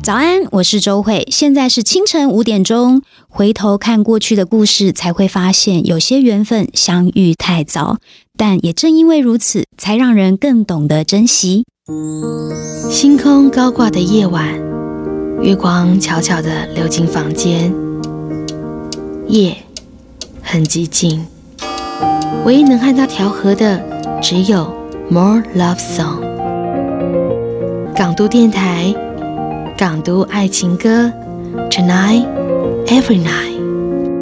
早安，我是周慧，现在是清晨5点钟。回头看过去的故事，才会发现有些缘分相遇太早，但也正因为如此，才让人更懂得珍惜。 星空高挂的夜晚，月光悄悄地流进房间，夜很寂静，唯一能和它调和的只有 More Love Song。 港都电台，港都爱情歌 Tonight Every Night。